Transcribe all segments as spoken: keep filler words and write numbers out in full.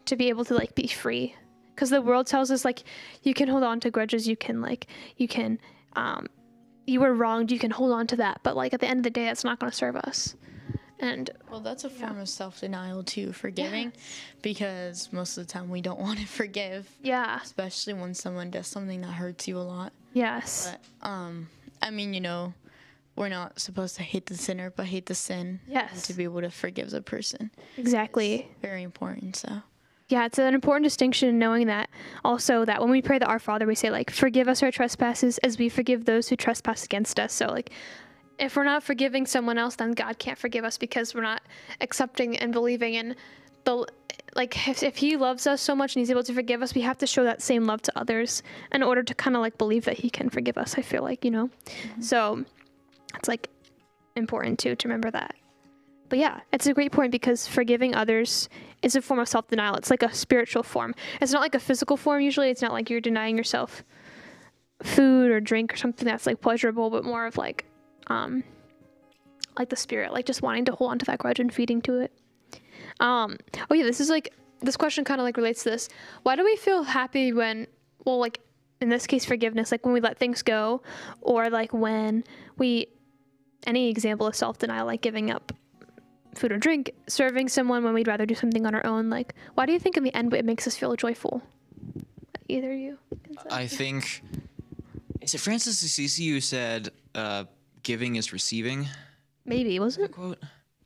to be able to like be free. Because the world tells us like you can hold on to grudges, you can like you can um you were wronged, you can hold on to that, but like at the end of the day that's not going to serve us. And well, that's a form yeah. of self-denial too, forgiving, Yeah. because most of the time we don't want to forgive. Yeah. Especially when someone does something that hurts you a lot. Yes. But um I mean, you know, we're not supposed to hate the sinner, but hate the sin. Yes. And to be able to forgive the person. Exactly. It's very important, so. Yeah, it's an important distinction knowing that also that when we pray the Our Father, we say like, forgive us our trespasses as we forgive those who trespass against us. So like, if we're not forgiving someone else, then God can't forgive us because we're not accepting and believing in the, like if, if he loves us so much and he's able to forgive us, we have to show that same love to others in order to kind of like believe that he can forgive us, I feel like, you know? Mm-hmm. So it's like important too, to remember that. But yeah, it's a great point because forgiving others is a form of self-denial. It's like a spiritual form. It's not like a physical form usually. It's not like you're denying yourself food or drink or something that's like pleasurable, but more of like, um, like the spirit, like just wanting to hold on to that grudge and feeding to it. Um, oh yeah, this is like, this question kind of like relates to this. Why do we feel happy when, well, like in this case, forgiveness, like when we let things go, or like when we, any example of self-denial, like giving up food or drink, serving someone when we'd rather do something on our own. Like, why do you think in the end it makes us feel joyful? Either of you can say. I think, is it Francis Assisi who said, uh, giving is receiving? Maybe, was it? Quote.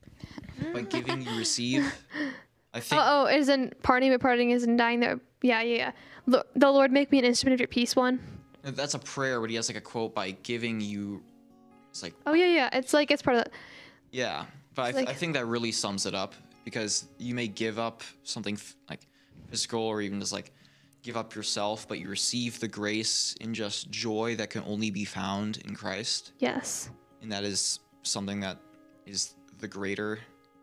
By giving, you receive. I think. Oh, oh, it isn't parting, but parting isn't dying. There. Yeah, yeah, yeah. Lo- the Lord make me an instrument of your peace. One. That's a prayer, but he has like a quote, by giving you. It's like. Oh yeah, yeah. It's like it's part of. The, yeah. But I, th- like, I think that really sums it up, because you may give up something f- like physical or even just like give up yourself, but you receive the grace and just joy that can only be found in Christ. Yes. And that is something that is the greater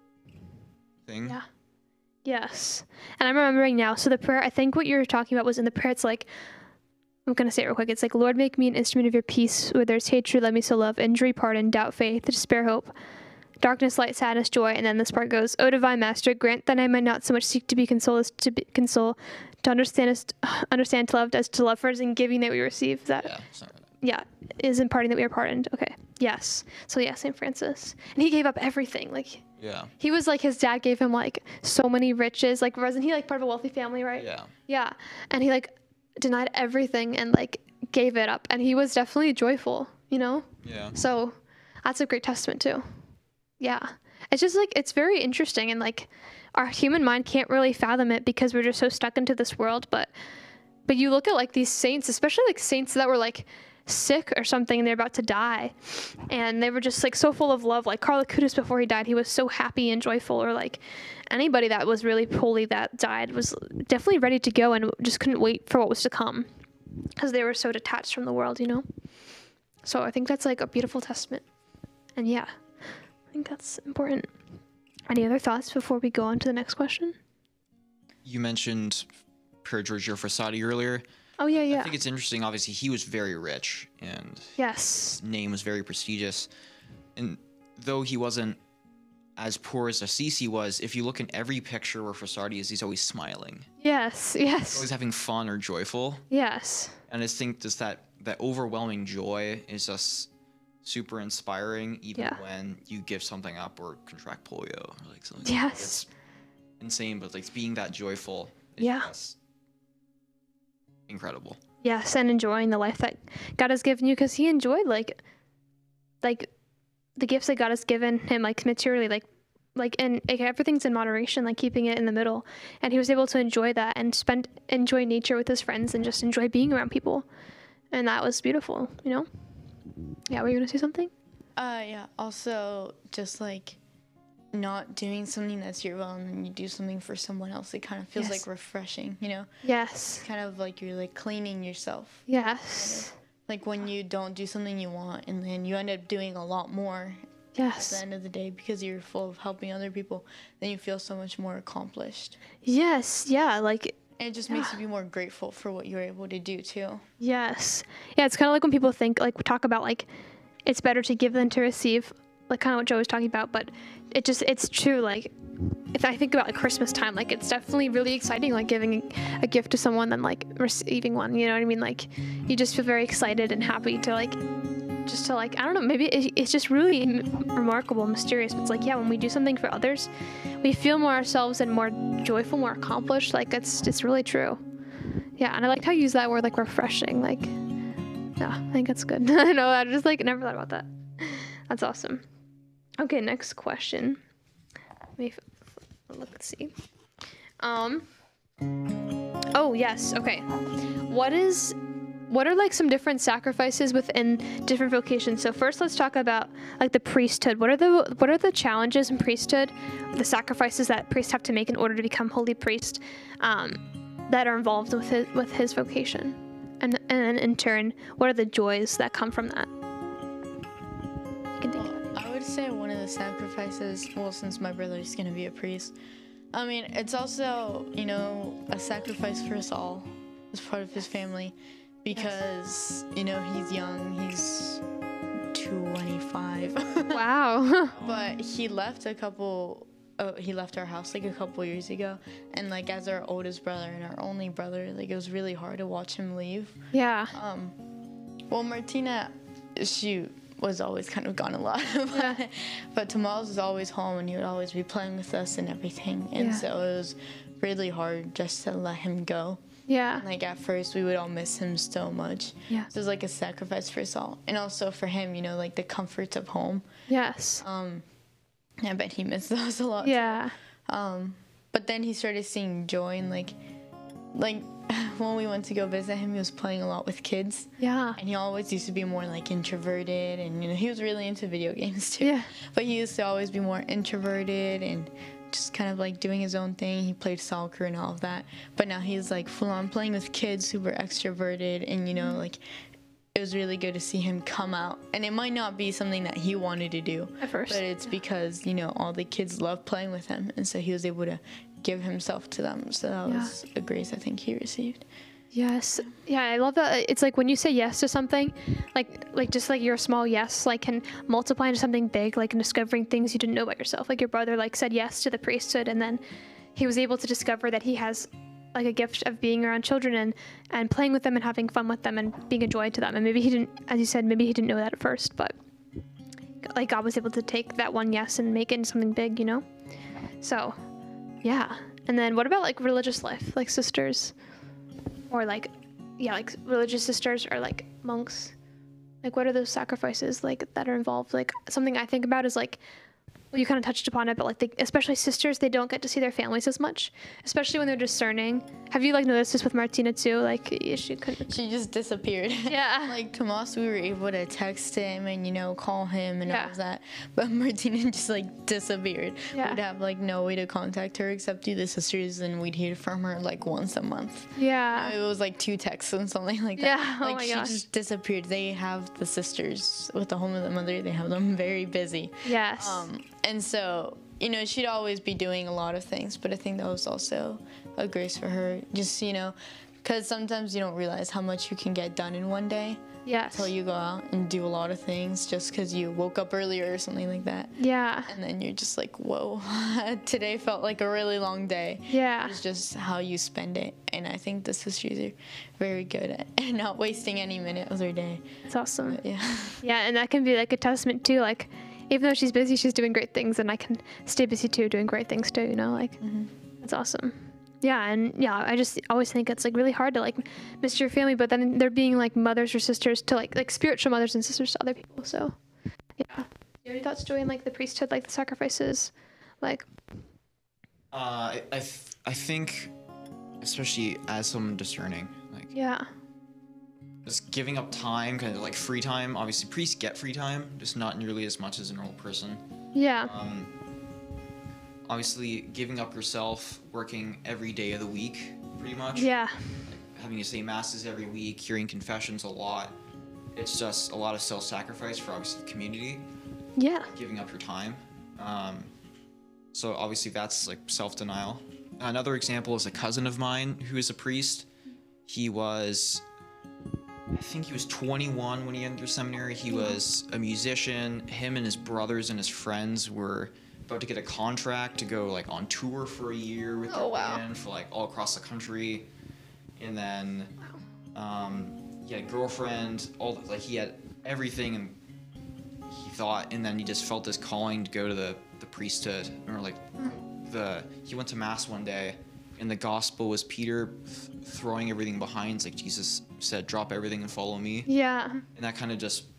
thing. Yeah. Yes. And I'm remembering now. So the prayer, I think what you're talking about was in the prayer. It's like, I'm going to say it real quick. It's like, Lord, make me an instrument of your peace. Where there's hatred, let me sow love, injury, pardon, doubt, faith, despair, hope. Darkness, light, sadness, joy, and then this part goes, O divine master, grant that I might not so much seek to be consoled as to be console, to understand as understand to love as to love first, and giving that we receive. That Yeah, sorry. yeah, is imparting that we are pardoned. Okay, yes. So yeah, Saint Francis, and he gave up everything. Like Yeah. he was like, his dad gave him like so many riches. Like wasn't he like part of a wealthy family, right? Yeah. Yeah, and he like denied everything and like gave it up, and he was definitely joyful. You know. Yeah. So that's a great testament too. Yeah. It's just like, it's very interesting, and like our human mind can't really fathom it because we're just so stuck into this world. But, but you look at like these saints, especially like saints that were like sick or something and they're about to die, and they were just like so full of love. Like Karl Acutis, before he died, he was so happy and joyful. Or like anybody that was really holy that died was definitely ready to go and just couldn't wait for what was to come because they were so detached from the world, you know? So I think that's like a beautiful testament. And yeah. I think that's important. Any other thoughts before we go on to the next question? You mentioned Pier Giorgio Frassati earlier. Oh, yeah, yeah. I think it's interesting. Obviously, he was very rich, and yes, his name was very prestigious. And though he wasn't as poor as Assisi was, if you look in every picture where Frassati is, he's always smiling. Yes, yes. Always having fun or joyful. Yes. And I just think just that, that overwhelming joy is just super inspiring, even yeah. when you give something up or contract polio or like something. Yes. It's insane, but like being that joyful is yeah. just incredible. Yes, and enjoying the life that God has given you, because he enjoyed like like the gifts that God has given him, like materially, like like and like, everything's in moderation, like keeping it in the middle. And he was able to enjoy that and spend enjoy nature with his friends and just enjoy being around people. And that was beautiful, you know? Yeah, were you gonna say something? Uh, yeah. Also, just like not doing something that's your will, and then you do something for someone else. It kind of feels yes. like refreshing, you know? Yes. It's kind of like you're like cleaning yourself. Yes. Kind of. Like when you don't do something you want, and then you end up doing a lot more. Yes. At the end of the day, because you're full of helping other people, then you feel so much more accomplished. Yes. Yeah. Like. And it just yeah. makes you be more grateful for what you're able to do too. Yes. Yeah, it's kind of like when people think, like, we talk about, like, it's better to give than to receive. like kind of what Joe was talking about, but it just, it's true. Like, if I think about like Christmas time, like it's definitely really exciting, like giving a gift to someone than like receiving one, you know what I mean? Like you just feel very excited and happy to like, just to like, I don't know, maybe it, it's just really m- remarkable, mysterious. But it's like, yeah, when we do something for others, we feel more ourselves and more joyful, more accomplished. Like it's, it's really true. Yeah. And I like how you use that word, like refreshing, like, yeah, I think that's good. I know, I just like never thought about that. That's awesome. Okay, next question. Let me f- look, let's see. Um, oh yes, okay. What is, what are like some different sacrifices within different vocations? So first let's talk about like the priesthood. What are the, what are the challenges in priesthood, the sacrifices that priests have to make in order to become holy priest, um, that are involved with his, with his vocation? And, and then in turn, what are the joys that come from that? You can take it. Well, I would say one of the sacrifices, well, since my brother is going to be a priest, I mean, it's also, you know, a sacrifice for us all as part of his family because, you know, he's young, he's twenty-five. Wow. But he left a couple, uh, he left our house like a couple years ago. And like as our oldest brother and our only brother, like it was really hard to watch him leave. Yeah. Um, well, Martina, she was always kind of gone a lot, but, but Tomas was always home and he would always be playing with us and everything. And Yeah. so it was really hard just to let him go. Yeah. Like at first we would all miss him so much. Yeah. So it was like a sacrifice for us all. And also for him, you know, like the comforts of home. Yes. Um, I bet he missed those a lot. Yeah. Um, but then he started seeing joy in like, like when we went to go visit him, he was playing a lot with kids. Yeah. And he always used to be more like introverted, and you know he was really into video games too. Yeah. But he used to always be more introverted and just kind of like doing his own thing. He played soccer and all of that. But now he's like full on playing with kids, super extroverted, and you know like it was really good to see him come out. And it might not be something that he wanted to do At first. but it's because you know all the kids love playing with him, and so he was able to give himself to them. So that Yeah. was a grace I think he received. Yes. Yeah, I love that. It's like when you say yes to something, like like just like your small yes, like can multiply into something big, like in discovering things you didn't know about yourself. Like your brother like said yes to the priesthood, and then he was able to discover that he has like a gift of being around children and and playing with them and having fun with them and being a joy to them. And maybe he didn't, as you said, maybe he didn't know that at first, but like God was able to take that one yes and make it into something big, you know? So, yeah. And then what about like religious life, like sisters? Or like, yeah, like religious sisters or like monks. Like, what are those sacrifices like that are involved? Like, something I think about is like, well, you kind of touched upon it, but like, they, especially sisters, they don't get to see their families as much, especially when they're discerning. Have you like noticed this with Martina too? Like, yeah, she couldn't. She just disappeared. Yeah. Like Tomas, we were able to text him and you know call him and Yeah. all of that, but Martina just like disappeared. Yeah. We'd have like no way to contact her except through the sisters, and we'd hear from her like once a month. Yeah. It was like two texts and something like that. Yeah, oh Like my she gosh. just disappeared. They have the sisters with the home of the mother. They have them very busy. Yes. Um, and so, you know, she'd always be doing a lot of things, but I think that was also a grace for her. Just, you know, because sometimes you don't realize how much you can get done in one day yes. until you go out and do a lot of things just because you woke up earlier or something like that. Yeah. And then you're just like, whoa, today felt like a really long day. Yeah. It's just how you spend it. And I think the sisters are very good at not wasting any minute of their day. It's awesome. But yeah. Yeah, and that can be like a testament too. Like, even though she's busy, she's doing great things, and I can stay busy too, doing great things too. You know, like Mm-hmm. that's awesome. Yeah, and yeah, I just always think it's like really hard to like miss your family, but then they're being like mothers or sisters to like like spiritual mothers and sisters to other people. So, yeah. Do you have any thoughts, Joey, on like the priesthood, like the sacrifices, like? Uh, I I, th- I think, especially as someone discerning, like Yeah. just giving up time, kind of like free time. Obviously, priests get free time, just not nearly as much as a normal person. Yeah. Um, obviously, giving up yourself, working every day of the week, pretty much. Yeah. Having to say masses every week, hearing confessions a lot. It's just a lot of self-sacrifice for obviously the community, Yeah. giving up your time. Um, so obviously that's like self-denial. Another example is a cousin of mine who is a priest. He was I think he was twenty-one when he entered seminary. He was a musician. Him and his brothers and his friends were about to get a contract to go like on tour for a year with their Oh, wow. band for like all across the country. And then um, he had a girlfriend. All like he had everything, and he thought, and then he just felt this calling to go to the the priesthood, or like the he went to mass one day. And the gospel was Peter th- throwing everything behind. It's like Jesus said, drop everything and follow me. Yeah. And that kind of just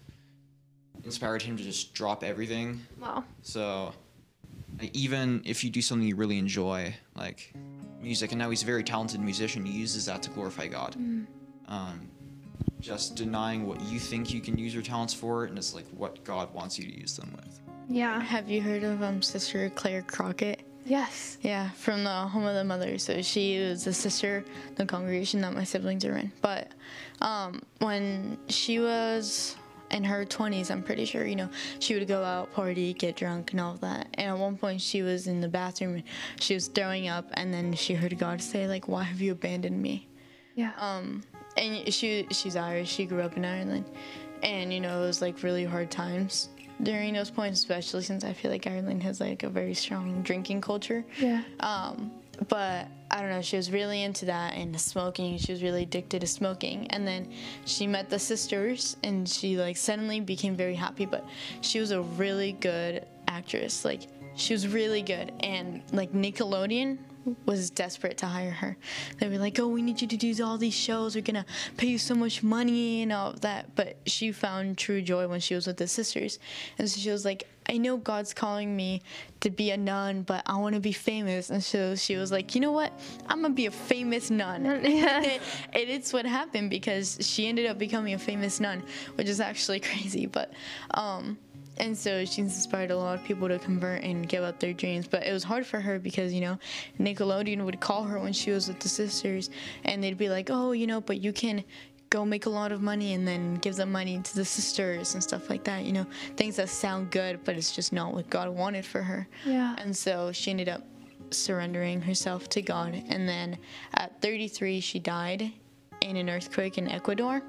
inspired him to just drop everything. Wow. So like, even if you do something you really enjoy, like music, and now he's a very talented musician, he uses that to glorify God. Mm. Um, just denying what you think you can use your talents for, and it's like what God wants you to use them with. Yeah. Have you heard of um Sister Claire Crockett? Yes. Yeah, from the Home of the Mother. So she was a sister, the congregation that my siblings are in. But um, when she was in her twenties, I'm pretty sure, you know, she would go out, party, get drunk, and all of that. And at one point, she was in the bathroom, she was throwing up, and then she heard God say, like, why have you abandoned me? Yeah. Um, and she she's Irish. She grew up in Ireland, and you know it was like really hard times during those points, especially since I feel like Ireland has like a very strong drinking culture. Yeah. Um, but I don't know. She was really into that and smoking. She was really addicted to smoking, and then she met the sisters, and she like suddenly became very happy. But she was a really good actress. Like she was really good, and like Nickelodeon was desperate to hire her. They were like, oh, we need you to do all these shows. We're gonna pay you so much money and all of that. But she found true joy when she was with the sisters. And so she was like, I know God's calling me to be a nun, but I want to be famous. And so she was like, you know what? I'm gonna be a famous nun. Yeah. and it's what happened, because she ended up becoming a famous nun, which is actually crazy. But um And so she's inspired a lot of people to convert and give up their dreams. But it was hard for her because, you know, Nickelodeon would call her when she was with the sisters, and they'd be like, oh, you know, but you can go make a lot of money and then give the money to the sisters and stuff like that, you know, things that sound good, but it's just not what God wanted for her. Yeah. And so she ended up surrendering herself to God. And then at thirty-three, she died in an earthquake in Ecuador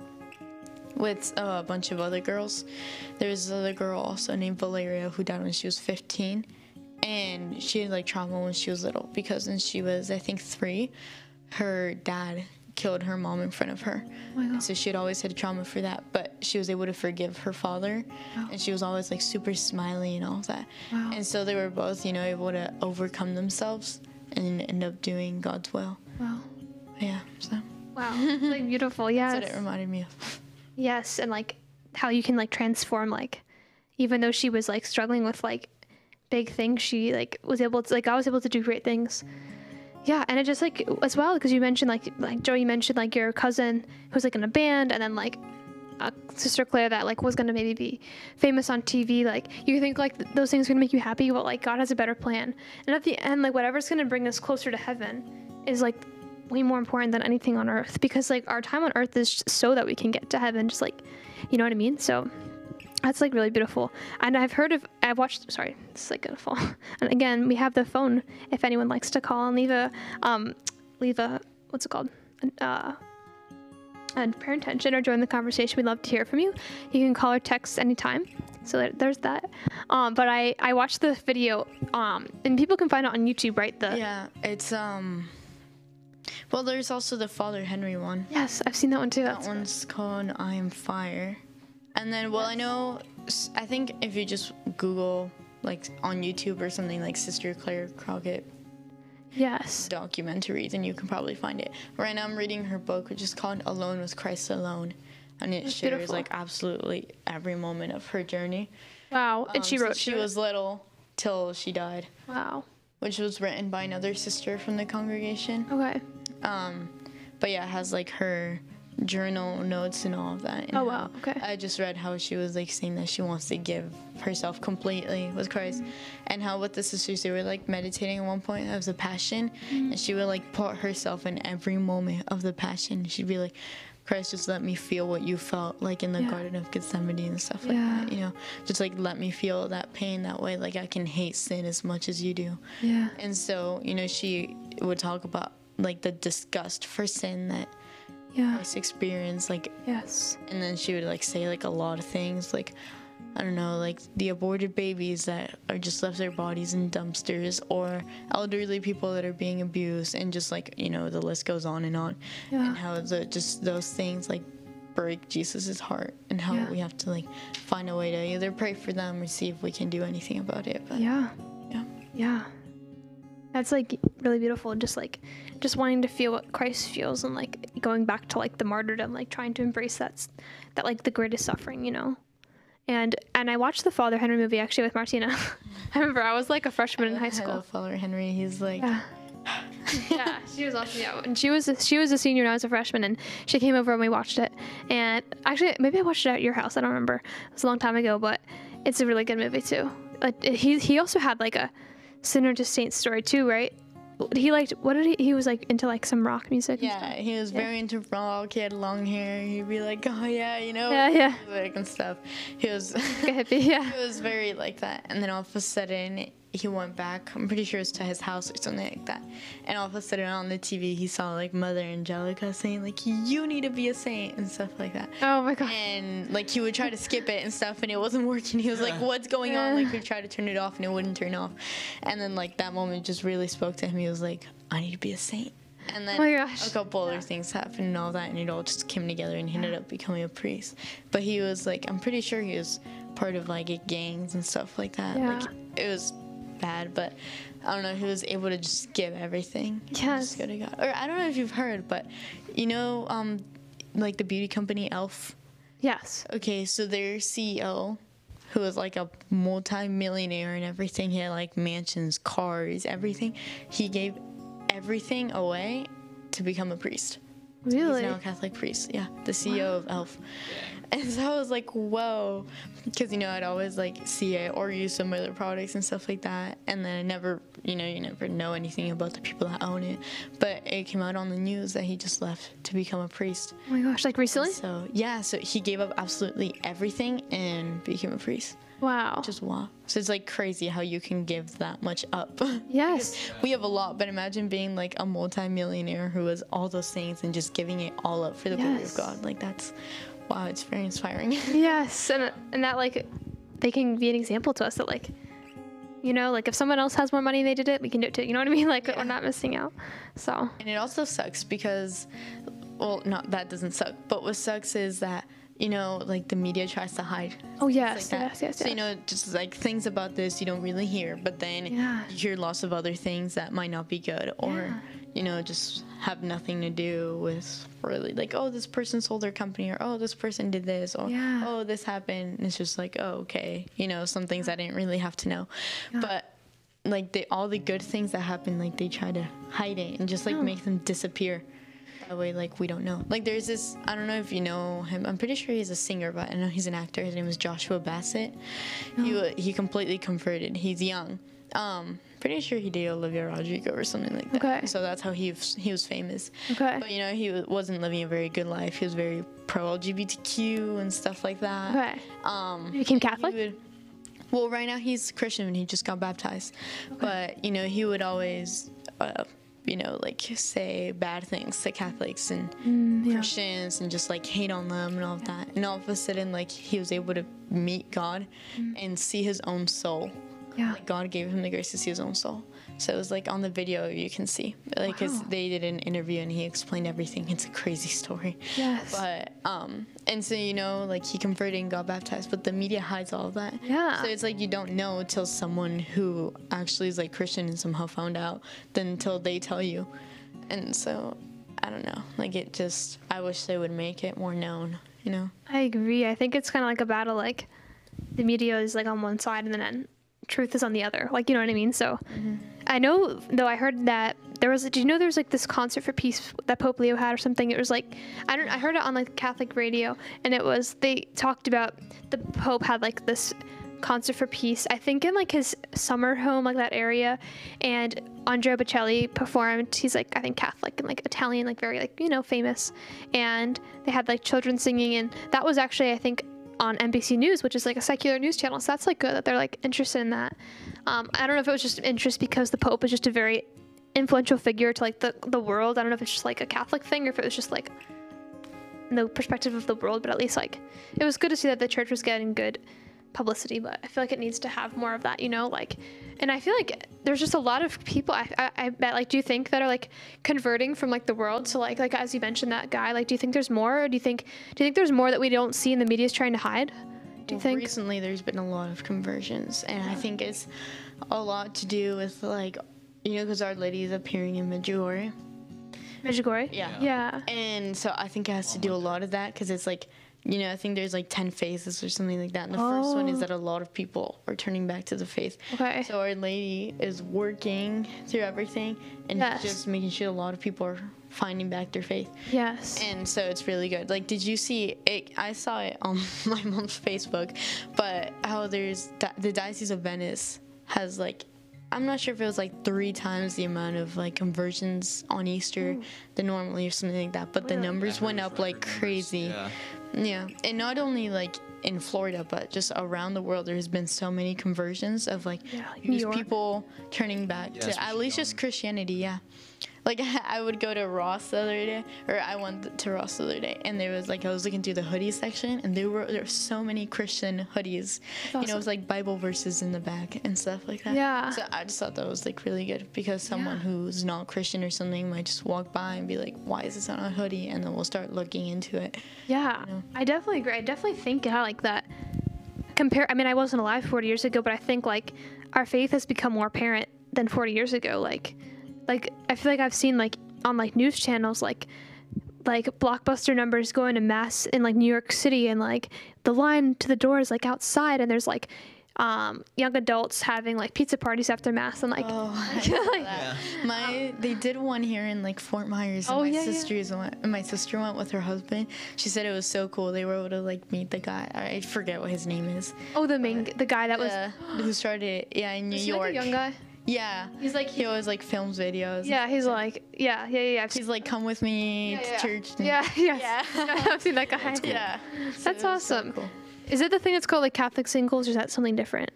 with uh, a bunch of other girls. There's this other girl also named Valeria who died when she was fifteen, and she had like trauma when she was little, because when she was I think three, her dad killed her mom in front of her. Oh my God. So she had always had trauma for that, but she was able to forgive her father. Wow. And she was always like super smiley and all of that. Wow. And so they were both, you know, able to overcome themselves and end up doing God's will. Wow. Yeah, so Wow. It's like beautiful. Yes. that's what it reminded me of. Yes, and like how you can like transform, like even though she was like struggling with like big things, she like was able to like I was able to do great things. Yeah, and it just like as well, because you mentioned like like Joe, you mentioned like your cousin who was like in a band, and then like uh, Sister Claire that like was gonna maybe be famous on T V. Like you think like th- those things are gonna make you happy, but like God has a better plan, and at the end, like whatever's gonna bring us closer to heaven is like way more important than anything on earth, because like our time on earth is just so that we can get to heaven, just like, you know what I mean? So that's like really beautiful. And I've heard of, I've watched, sorry, this is like gonna fall. And again, we have the phone if anyone likes to call and leave a, um, leave a, what's it called? Uh, and parent attention or join the conversation. We'd love to hear from you. You can call or text anytime. So there, there's that. Um, but I, I watched the video, um, and people can find it on YouTube, right? The Yeah, it's um well, there's also the Father Henry one. Yes, I've seen that one too. That That's one's called I Am Fire. And then, well, I know, s- I think if you just Google, like, on YouTube or something, like Sister Claire Crockett yes. documentary, then you can probably find it. Right now I'm reading her book, which is called Alone with Christ Alone. And it That's shares, beautiful. like, absolutely every moment of her journey. Wow. And Um, she since wrote she to it. was little till she died, Wow. which was written by another sister from the congregation. Okay. Um, but yeah, it has like her journal notes and all of that. and Oh, wow, how- okay. I just read how she was like saying that she wants to give herself completely with Christ, Mm-hmm. and how with the sisters they were like meditating at one point of the Passion, Mm-hmm. and she would like put herself in every moment of the Passion. She'd be like, Christ, just let me feel what you felt like in the Yeah. Garden of Gethsemane and stuff like Yeah. that. You know, just like let me feel that pain that way. Like I can hate sin as much as you do. Yeah. And so, you know, she would talk about like the disgust for sin that Yeah. Christ's experience, like, Yes. and then she would like say like a lot of things, like, I don't know, like the aborted babies that are just left their bodies in dumpsters, or elderly people that are being abused, and just like, you know, the list goes on and on. Yeah. And how the just those things like break Jesus's heart, and how Yeah. we have to like find a way to either pray for them or see if we can do anything about it. But Yeah. yeah. Yeah. That's like really beautiful. Just like, just wanting to feel what Christ feels, and like going back to like the martyrdom, like trying to embrace that, s- that like the greatest suffering, you know. And and I watched the Father Henry movie actually with Martina. I remember I was like a freshman in high I school. love Father Henry. He's like, Yeah. Yeah, she was awesome. Yeah, and she was she was a senior and I was a freshman, and she came over and we watched it. And actually, maybe I watched it at your house. I don't remember. It was a long time ago, but it's a really good movie too. Like he he also had like a Sinner to Saint story too, right? He liked what did he? He was like into like some rock music. and yeah, stuff. he was Yeah. very into rock. He had long hair. He'd be like, oh yeah, you know, Yeah, yeah. music and stuff. He was, Like a hippie. Yeah. he was very like that. And then all of a sudden, he went back. I'm pretty sure it's to his house or something like that. And all of a sudden, on the T V, he saw like Mother Angelica saying like, you need to be a saint and stuff like that. Oh my god. And like he would try to skip it and stuff, and it wasn't working. He was like, what's going on? Like he'd try to turn it off and it wouldn't turn off. And then like that moment just really spoke to him. He was like, I need to be a saint. And then Oh my gosh. a couple other things happened and all that, and it all just came together, and he ended up becoming a priest. But he was like, I'm pretty sure he was part of like gangs and stuff like that. Yeah. Like it was bad, but I don't know, he was able to just give everything. and Yes. Just go to God. Or I don't know if you've heard, but you know, um, like the beauty company Elf. Yes. Okay, so their C E O, who was like a multi-millionaire and everything, he had like mansions, cars, everything. He gave everything away to become a priest. Really? He's now a Catholic priest. Yeah, the C E O of Elf. And so I was like, whoa, because you know I'd always like see it or use some of their products and stuff like that, and then I never, you know, you never know anything about the people that own it. But it came out on the news that he just left to become a priest. Oh my gosh. Like recently? So yeah, so he gave up absolutely everything and became a priest. Wow. Just wow. So it's like crazy how you can give that much up. Yes. We have a lot, but imagine being like a multi-millionaire who has all those things and just giving it all up for the glory of Yes. God. Like that's, wow, it's very inspiring. Yes, and and that like they can be an example to us that like, you know, like if someone else has more money and they did it, we can do it too. You know what I mean? Like Yeah. we're not missing out. So And it also sucks because, well, not that doesn't suck, but what sucks is that, you know, like the media tries to hide. oh things yes, like that. yes, yes, So, you yes. know, just like things about this you don't really hear, but then Yeah. you hear lots of other things that might not be good, or, Yeah. you know, just have nothing to do with really like, oh, this person sold their company, or oh, this person did this, or Yeah. oh, this happened. And it's just like, oh, okay, you know, some things I didn't really have to know. But like the, all the good things that happen, like they try to hide it and just like Oh. make them disappear. That way, like we don't know. Like there's this, I don't know if you know him. I'm pretty sure he's a singer, but I know he's an actor. His name is Joshua Bassett. He wa- he completely converted. He's young. Um, pretty sure he dated Olivia Rodrigo or something like that. Okay. So that's how he was, he was famous. Okay. But you know, he wa- wasn't living a very good life. He was very pro L G B T Q and stuff like that. Okay. Um, You became he Catholic? would- well, right now he's Christian and he just got baptized. But, you know, he would always, uh, you know, like say bad things to Catholics and Mm, yeah. Christians and just like hate on them and all of that. And all of a sudden, like he was able to meet God and see his own soul. Yeah. Like God gave him the grace to see his own soul. So it was like on the video you can see, like, cause Wow. they did an interview and he explained everything. It's a crazy story. Yes. But um, and so you know, like he converted and got baptized, but the media hides all of that. Yeah. So it's like you don't know until someone who actually is like Christian and somehow found out, then until they tell you. And so I don't know. Like it just, I wish they would make it more known. You know. I agree. I think it's kind of like a battle. Like the media is like on one side, and then truth is on the other. Like you know what I mean? So I know though. I heard that there was. Did you know there's like this concert for peace that Pope Leo had or something? It was like I don't. I heard it on like Catholic radio, and it was they talked about the Pope had like this concert for peace. I think in like his summer home, like that area, and Andrea Bocelli performed. He's like I think Catholic and like Italian, like very like you know famous, and they had like children singing, and that was actually I think on N B C News, which is like a secular news channel. So that's like good that they're like interested in that. Um, I don't know if it was just interest because the Pope is just a very influential figure to like the the world. I don't know if it's just like a Catholic thing or if it was just like the perspective of the world, but at least like it was good to see that the church was getting good publicity. But I feel like it needs to have more of that, you know, like, and I feel like there's just a lot of people I, I, I bet like, do you think that are like converting from like the world to like, like as you mentioned that guy, like, do you think there's more, or do you think, do you think there's more that we don't see and the media's trying to hide? Do you Well, think? recently there's been a lot of conversions, and I think it's a lot to do with like, you know, because Our Lady is appearing in Medjugorje. Medjugorje? Yeah. Yeah. And so I think it has to do a lot of that, because it's like, you know, I think there's like ten phases or something like that. And the first one is Oh. that a lot of people are turning back to the faith. Okay. So Our Lady is working through everything and Yes. just making sure a lot of people are finding back their faith. Yes. And so it's really good. Like, did you see it? I saw it on my mom's Facebook, but how there's di- the Diocese of Venice has like, I'm not sure if it was like three times the amount of like conversions on Easter than normally or something like that. But the Really? numbers Yeah, went record up like numbers. crazy. Yeah. Yeah, and not only like in Florida, but just around the world, there's been so many conversions of like Yeah, like New just York. people turning back Yeah, to at especially least just young. Christianity. Yeah, like I would go to Ross the other day, or I went to Ross the other day, and there was like I was looking through the hoodie section, and there were there were so many Christian hoodies. You know, it awesome. was like Bible verses in the back and stuff like that. Yeah. So I just thought that was like really good, because someone Yeah. who's not Christian or something might just walk by and be like, "Why is this on a hoodie?" And then we'll start looking into it. Yeah, know? I definitely agree. I definitely think how like that compare. I mean, I wasn't alive forty years ago, but I think like our faith has become more apparent than forty years ago. Like, like I feel like I've seen like on like news channels like like Blockbuster numbers going to mass in like New York City, and like the line to the door is like outside, and there's like um young adults having like pizza parties after mass, and like Oh, I like, saw like, that. My they did one here in like Fort Myers, and Oh, my yeah, yeah. sisters went. And my sister went with her husband. She said it was so cool. They were able to like meet the guy. I forget what his name is. oh the main the guy that was Uh, who started it? Yeah, in New is he York. like a young guy. Yeah, He's like he always like films videos. yeah he's like yeah yeah yeah. I've He's like, come with me Yeah, to yeah. church. and- Yeah, yeah. Yeah. yeah. I've seen that guy. Yeah. So That's it was so awesome. cool. Is it the thing that's called like Catholic Singles, or is that something different?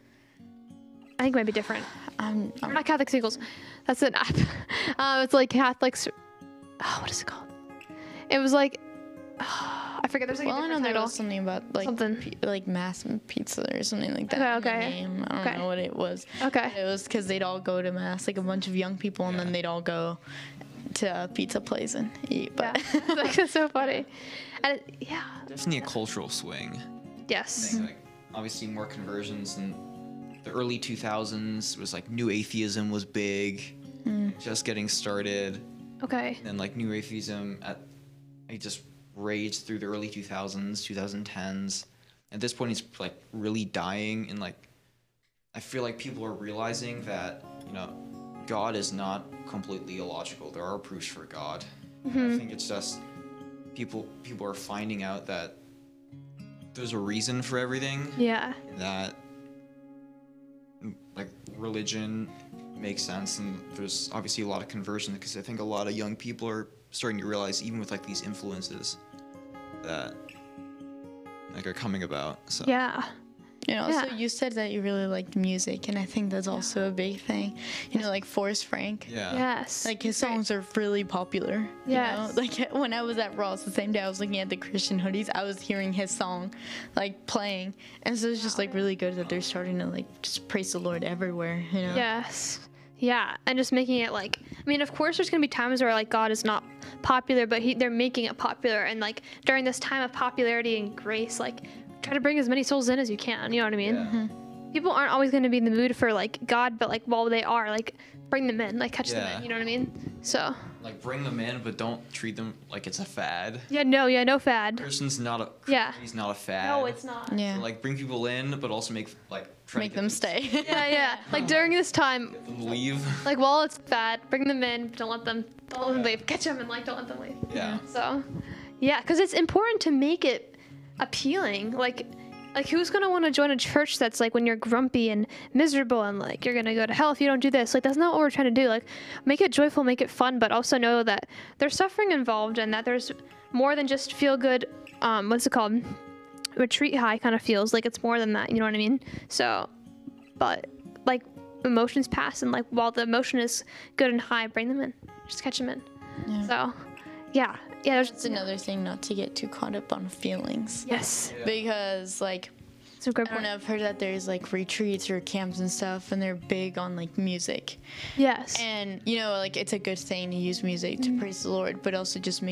I think it might be different. I'm, Or I'm not Catholic Singles. That's an app. Um, it's like Catholics. Oh, what is it called? It was like I forget. There's like well, a I know different there title. was something about like Something. pi- like mass and pizza or something like that. Okay, in the okay. name. I don't Okay. know what it was. Okay. It was because they'd all go to mass, like a bunch of young people, and then Yeah. they'd all go to a pizza place and eat. But Yeah. like, it's so funny. And it, yeah. Definitely a cultural swing. Yes. Thing, like, obviously more conversions in the early two thousands. It was like new atheism was big, just getting started. Okay. And like new atheism at it just raged through the early two thousands, twenty tens. At this point, it's like really dying, and like I feel like people are realizing that, you know, God is not completely illogical. There are proofs for God. And I think it's just people people are finding out that there's a reason for everything. Yeah. That mm, like religion makes sense, and there's obviously a lot of conversion, because I think a lot of young people are starting to realize, even with like these influences, that like are coming about. So Yeah. you know, Yeah. so you said that you really liked music, and I think that's also a big thing. You know, like Forrest Frank. yeah. Yes. Like his songs are really popular. You Yes. know? Like when I was at Ross the same day I was looking at the Christian hoodies, I was hearing his song like playing. And so it's just like really good that they're starting to like just praise the Lord everywhere, you know? Yes. Yeah, and just making it like, I mean, of course, there's gonna be times where like God is not popular, but he, they're making it popular, and like during this time of popularity and grace, like try to bring as many souls in as you can. You know what I mean? Yeah. People aren't always gonna be in the mood for like God, but like while they are, like bring them in, like catch them Yeah. in. You know what I mean? So Like bring them in, but don't treat them like it's a fad. yeah, no, yeah, no fad. Christian's not a Yeah. He's not a fad. No, it's not. Yeah. So, like bring people in, but also make like try to Make get them stay. Yeah, yeah. Like during this time, get them to leave. like while it's fad, bring them in. Don't let them. Don't let them leave. Catch them and like don't let them leave. Yeah. So, yeah, because it's important to make it appealing. Like, like who's gonna want to join a church that's like when you're grumpy and miserable and like you're gonna go to hell if you don't do this? Like that's not what we're trying to do. Like, make it joyful, make it fun, but also know that there's suffering involved and that there's more than just feel good. Um, what's it called? Retreat high kind of feels like it's more than that. You know what I mean? So, but like emotions pass, and like while the emotion is good and high, bring them in. Just catch them in. Yeah. So, Yeah. Yeah. There's It's another thing not to get too caught up on feelings. Yes. Because, like, It's a good I don't point. know, I've heard that there's, like, retreats or camps and stuff, and they're big on, like, music. Yes. And, you know, like, it's a good thing to use music to praise the Lord, but also just make